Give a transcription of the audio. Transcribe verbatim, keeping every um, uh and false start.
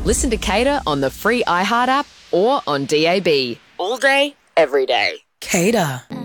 Listen to Cater on the free iHeart app or on D A B. All day, every day. Cater.